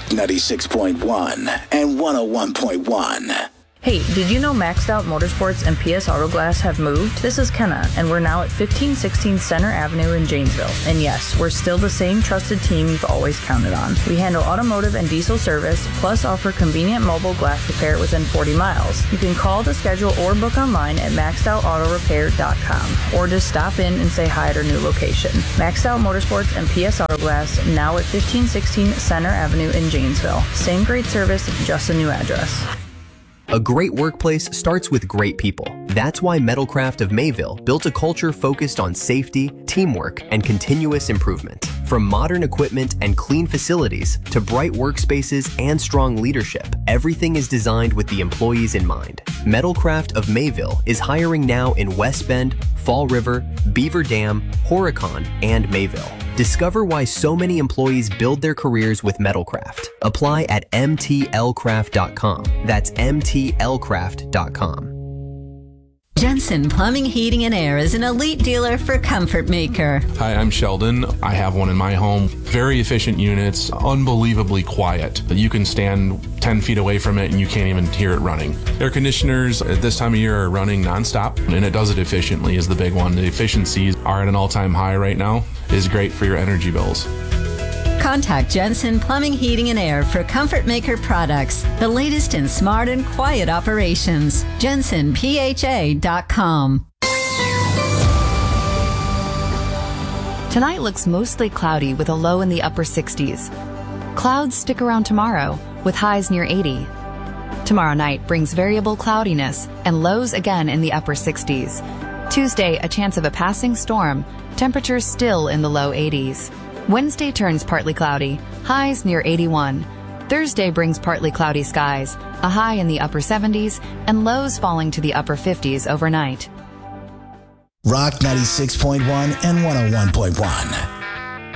96.1 and 101.1. Hey, did you know Maxed Out Motorsports and PS Auto Glass have moved? This is Kenna, and we're now at 1516 Center Avenue in Janesville. And yes, we're still the same trusted team you've always counted on. We handle automotive and diesel service, plus offer convenient mobile glass repair within 40 miles. You can call to schedule or book online at maxedoutoautorepair.com, or just stop in and say hi at our new location. Maxed Out Motorsports and PS Auto Glass, now at 1516 Center Avenue in Janesville. Same great service, just a new address. A great workplace starts with great people. That's why Metalcraft of Mayville built a culture focused on safety, teamwork, and continuous improvement. From modern equipment and clean facilities to bright workspaces and strong leadership, everything is designed with the employees in mind. Metalcraft of Mayville is hiring now in West Bend, Fall River, Beaver Dam, Horicon, and Mayville. Discover why so many employees build their careers with Metalcraft. Apply at mtlcraft.com. That's mtlcraft.com. Jensen Plumbing, Heating, and Air is an elite dealer for Comfort Maker. Hi, I'm Sheldon. I have one in my home. Very efficient units, unbelievably quiet. You can stand 10 feet away from it and you can't even hear it running. Air conditioners at this time of year are running nonstop, and it does it efficiently is the big one. The efficiencies are at an all-time high right now. It is great for your energy bills. Contact Jensen Plumbing, Heating, and Air for Comfort Maker products, the latest in smart and quiet operations. JensenPHA.com. Tonight looks mostly cloudy with a low in the upper 60s. Clouds stick around tomorrow with highs near 80. Tomorrow night brings variable cloudiness and lows again in the upper 60s. Tuesday, a chance of a passing storm, temperatures still in the low 80s. Wednesday turns partly cloudy, highs near 81. Thursday brings partly cloudy skies, a high in the upper 70s, and lows falling to the upper 50s overnight. Rock 96.1 and 101.1.